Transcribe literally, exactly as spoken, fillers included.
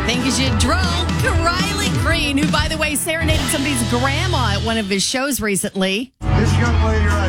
Think as you drunk, Riley Green, who, by the way, serenaded somebody's grandma at one of his shows recently. This young lady right